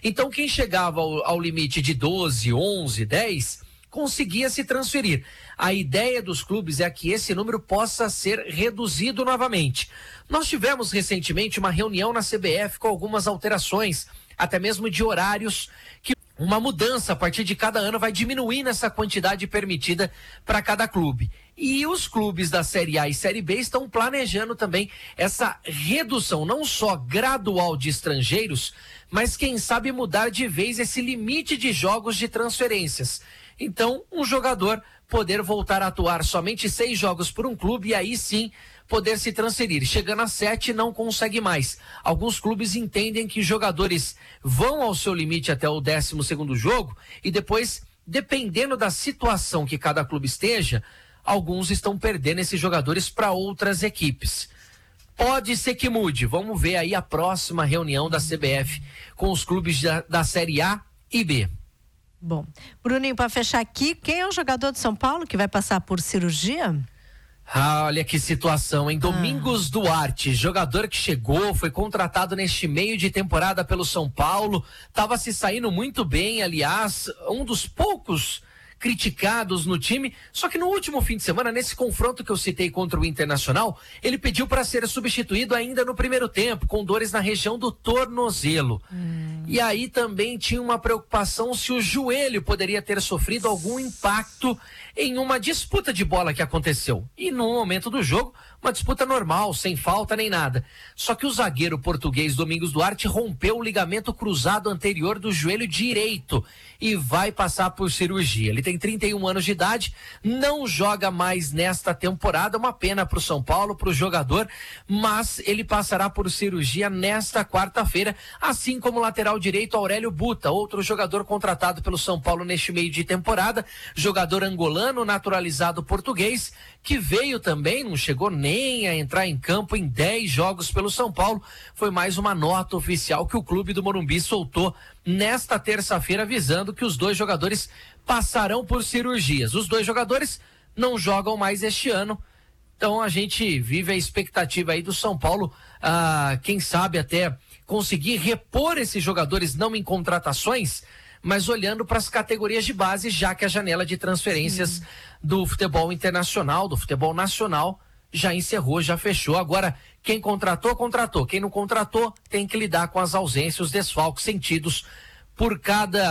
Então quem chegava ao limite de 12, 11, 10, conseguia se transferir. A ideia dos clubes é que esse número possa ser reduzido novamente. Nós tivemos recentemente uma reunião na CBF com algumas alterações, até mesmo de horários, que uma mudança a partir de cada ano vai diminuindo essa quantidade permitida para cada clube. E os clubes da Série A e Série B estão planejando também essa redução, não só gradual de estrangeiros, mas quem sabe mudar de vez esse limite de jogos de transferências. Então, um jogador poder voltar a atuar somente 6 jogos por um clube e aí sim poder se transferir. Chegando a 7, não consegue mais. Alguns clubes entendem que jogadores vão ao seu limite até o 12º jogo e depois, dependendo da situação que cada clube esteja, alguns estão perdendo esses jogadores para outras equipes. Pode ser que mude. Vamos ver aí a próxima reunião da CBF com os clubes da Série A e B. Bom, Bruninho, para fechar aqui, quem é o jogador de São Paulo que vai passar por cirurgia? Olha que situação, hein? Domingos Duarte, jogador que chegou, foi contratado neste meio de temporada pelo São Paulo, estava se saindo muito bem, aliás, um dos poucos criticados no time, só que no último fim de semana, nesse confronto que eu citei contra o Internacional, ele pediu para ser substituído ainda no primeiro tempo, com dores na região do tornozelo. E aí também tinha uma preocupação se o joelho poderia ter sofrido algum impacto em uma disputa de bola que aconteceu. E no momento do jogo, uma disputa normal, sem falta nem nada. Só que o zagueiro português Domingos Duarte rompeu o ligamento cruzado anterior do joelho direito e vai passar por cirurgia. Ele tem 31 anos de idade, não joga mais nesta temporada, uma pena para o São Paulo, para o jogador, mas ele passará por cirurgia nesta quarta-feira, assim como o lateral direito Aurélio Buta, outro jogador contratado pelo São Paulo neste meio de temporada, jogador angolano, naturalizado português, que veio também, não chegou nem a entrar em campo em 10 jogos pelo São Paulo. Foi mais uma nota oficial que o clube do Morumbi soltou nesta terça-feira, avisando que os 2 jogadores passarão por cirurgias. Os 2 jogadores não jogam mais este ano, então a gente vive a expectativa aí do São Paulo, quem sabe até conseguir repor esses jogadores não em contratações, mas olhando para as categorias de base, já que a janela de transferências do futebol internacional, do futebol nacional, já encerrou, já fechou. Agora, quem contratou, contratou. Quem não contratou, tem que lidar com as ausências, os desfalques sentidos por cada